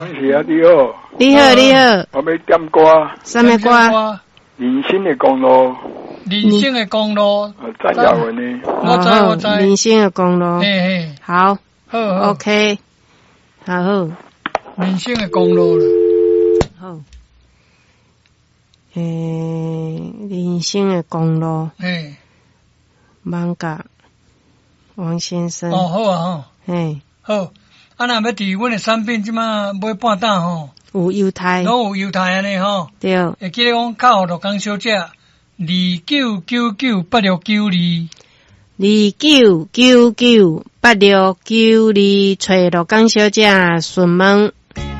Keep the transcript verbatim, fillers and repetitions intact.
是啊，你好。 你好，你好。 我要点歌。 什么歌？ 人生的公路。 人生的公路。 詹雅文的。 我知我知。 人生的公路。 嘿嘿。 好。 好好。 OK。好好。 人生的公路了。 好。诶，人生的公路。 嘿。 芒格。王先生。 哦，好啊吼。 嘿。 好。啊，若要伫阮的产品即马买半担吼， 有犹太， 拢有犹太安尼吼。 对。 会记得讲靠罗江小姐，二九九九八六九二， 二九九九八六九二，找罗江小姐询问。